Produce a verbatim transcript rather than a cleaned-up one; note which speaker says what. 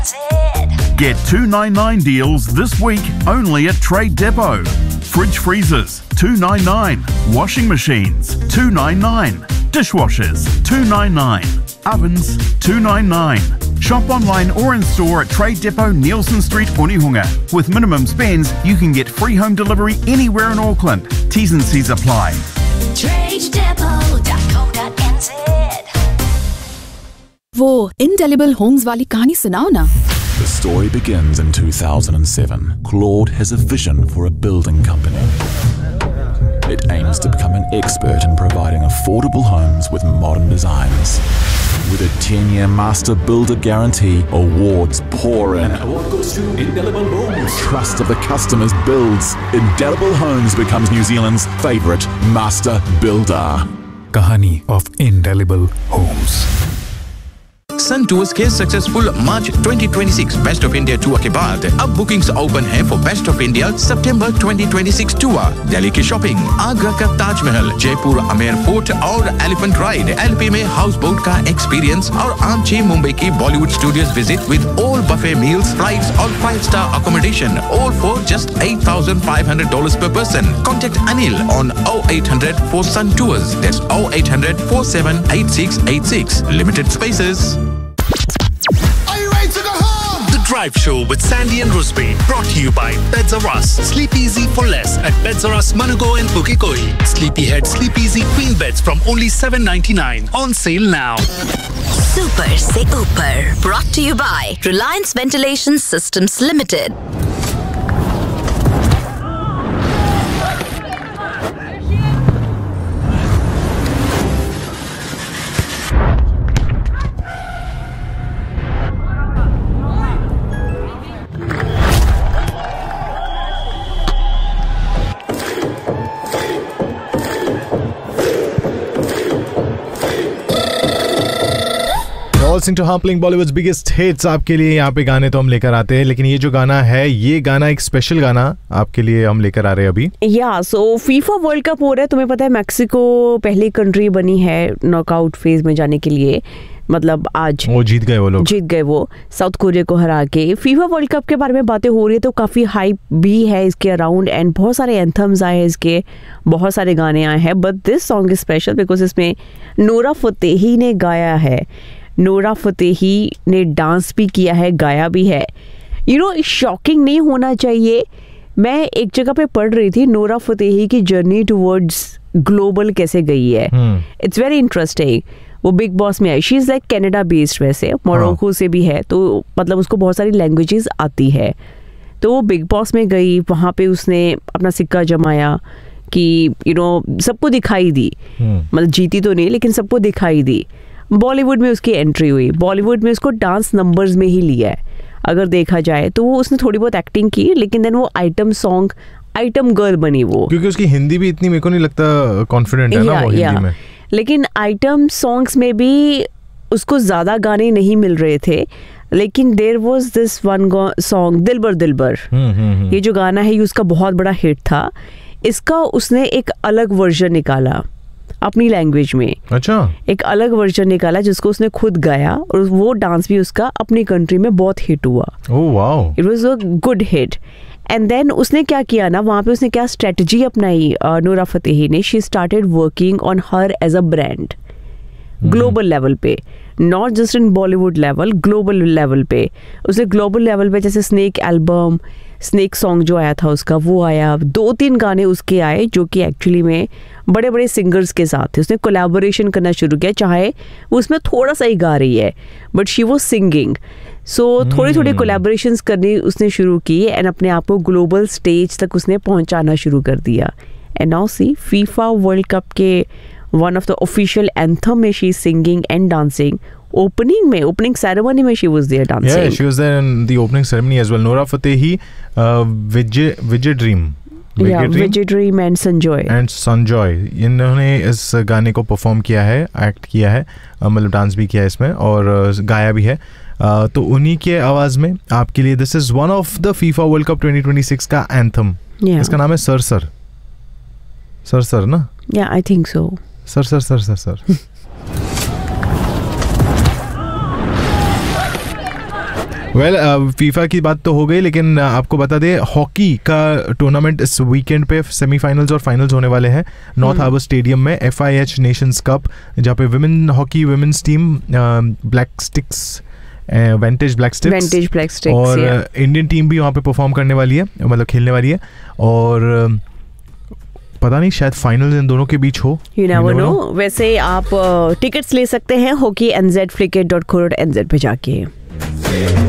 Speaker 1: Get two ninety-nine deals this week only at Trade Depot. Fridge freezers, two ninety-nine. Washing machines, two ninety-nine. Dishwashers, two ninety-nine. Ovens, two ninety-nine. Shop online or in store at Trade Depot, Nielsen Street, Onehunga. With minimum spends, you can get free home delivery anywhere in Auckland. T's and C's apply.
Speaker 2: trade depot dot co dot n z.
Speaker 3: वो indelible homes वाली कहानी सुनाओ ना.
Speaker 4: The story begins in two thousand seven. Claude has a vision for a building company. It aims to become an expert in providing affordable homes with modern designs. With a ten-year master builder guarantee, awards pour in. An award goes to Indelible Homes. Trust of the customers builds. Indelible Homes becomes New Zealand's favourite master builder.
Speaker 5: Kahani of Indelible Homes.
Speaker 6: Sun tours के successful March twenty twenty-six best of India tour के बाद अब bookings open है for best of India September twenty twenty-six tour. Delhi की shopping, Agra का ताजमहल, जयपुर अमेर fort और elephant ride, LP में house boat का एक्सपीरियंस और आमची मुंबई की Bollywood studios visit with all buffet meals, flights और five star accommodation, all for just eight thousand five hundred dollars per person. Contact Anil on oh eight hundred for Sun Tours. That's oh eight hundred four seven eight six eight six. Limited spaces.
Speaker 5: Drive Show with Sandy and Rusby, brought to you by Beds R Us. Sleep easy for less at Beds R Us, Manago and Pukekoi. Sleepyhead Sleep Easy Queen Beds from only seven ninety-nine. On sale now.
Speaker 2: Super se Upar, brought to you by Reliance Ventilation Systems Limited.
Speaker 7: Listening to Humpling Bollywood's biggest hits. आपके लिए यहाँ पे गाने तो हम लेकर आते हैं, लेकिन ये जो गाना है, ये गाना एक स्पेशल गाना आपके लिए हम लेकर आ रहे हैं अभी.
Speaker 8: या सो फीफा वर्ल्ड कप हो रहा है. तुम्हें पता है मैक्सिको पहली कंट्री बनी है नॉकआउट फेज में जाने के लिए. मतलब आज
Speaker 7: वो जीत गए वो लोग
Speaker 8: जीत गए वो साउथ कोरिया को हरा के. फीफा वर्ल्ड कप के बारे में बातें हो रही है तो काफ़ी हाइप भी है इसके अराउंड एंड बहुत सारे एंथम्स आए हैं इसके, बहुत सारे गाने आए हैं. But this song is special because इसमें नोरा फतेही ने गाया है. नोरा फतेही ने डांस भी किया है, गाया भी है. यू नो शॉकिंग नहीं होना चाहिए. मैं एक जगह पे पढ़ रही थी नोरा फतेही की जर्नी टुवर्ड्स ग्लोबल कैसे गई है. It's very interesting. वो बिग बॉस में आई. She is like Canada based, वैसे मोरक्को से भी है, तो मतलब उसको बहुत सारी लैंग्वेजेस आती है. तो वो बिग बॉस में गई, वहाँ पे उसने अपना सिक्का जमाया कि यू नो सबको दिखाई दी. मतलब जीती तो नहीं लेकिन सबको दिखाई दी. बॉलीवुड में उसकी एंट्री हुई. बॉलीवुड में उसको डांस नंबर्स में ही लिया है अगर देखा जाए तो. वो उसने थोड़ी बहुत एक्टिंग की लेकिन देन वो आइटम सॉन्ग, आइटम गर्ल बनी वो.
Speaker 7: क्योंकि उसकी हिंदी भी इतनी मेरे को नहीं लगता कॉन्फिडेंट है ना वो हिंदी में.
Speaker 8: लेकिन आइटम सॉन्ग्स में भी उसको ज़्यादा गाने नहीं मिल रहे थे. लेकिन there was this one song दिलबर दिलबर. ये जो गाना है ये उसका बहुत बड़ा हिट था. इसका उसने एक अलग वर्जन निकाला अपनी लैंग्वेज में.
Speaker 7: अच्छा.
Speaker 8: एक अलग वर्जन निकाला जिसको उसने खुद गाया और वो डांस भी उसका अपनी कंट्री में बहुत हिट हुआ.
Speaker 7: Oh wow.
Speaker 8: It was a good hit. And then उसने क्या किया ना वहाँ पे, उसने क्या स्ट्रेटजी अपनाई नोरा फतेही ने. She started working on her as a brand global level पे, not just in Bollywood level, global level पे. उसने ग्लोबल लेवल पे जैसे स्नेक एल्बम, स्नेक सॉन्ग जो आया था उसका वो आया. दो तीन गाने उसके आए जो कि एक्चुअली में बड़े बड़े सिंगर्स के साथ थे. उसने कोलैबोरेशन करना शुरू किया, चाहे वो उसमें थोड़ा सा ही गा रही है बट शी वाज सिंगिंग. सो थोड़ी थोड़ी कोलैबोरेशंस करनी उसने शुरू की एंड अपने आप को ग्लोबल स्टेज तक उसने पहुंचाना शुरू कर दिया. And now see FIFA world cup के one of the official anthem में she singing and dancing. Opening में, ओपनिंग सेरेमनी में she was there dancing.
Speaker 7: Yeah, she was there in the opening ceremony as well. Nora Fatehi, uh, Vijay Vijay Dream.
Speaker 8: Yeah, Vijay Dream and Sanjoy.
Speaker 7: And Sanjoy. इन्होंने इस गाने को perform किया है, act किया है, मतलब डांस भी किया है इसमें और गाया भी है. uh, तो उन्हीं के आवाज में आपके लिए this is one of the FIFA world cup twenty twenty-six का एंथम.
Speaker 8: Yeah.
Speaker 7: इसका नाम है सर सर सर सर ना.
Speaker 8: Yeah, I think so.
Speaker 7: Sir sir sir sir sir well FIFA की बात तो हो गई, लेकिन uh, आपको बता दें हॉकी का टूर्नामेंट इस वीकेंड पे सेमीफाइनल्स और फाइनल्स होने वाले हैं नॉर्थ हार्बर स्टेडियम में। F I H Nations cup, जहाँ पे women hockey women's team black sticks वेंटेज black sticks
Speaker 8: Vantage Black Sticks,
Speaker 7: और
Speaker 8: yeah.
Speaker 7: इंडियन टीम भी वहाँ पे परफॉर्म करने वाली है, मतलब खेलने वाली है। और uh, पता नहीं शायद फाइनल इन दोनों के बीच हो,
Speaker 8: यू नेवर नो। वैसे आप टिकट्स ले सकते हैं होकी N Z फ्लिकेट dot co dot N Z पे जाके।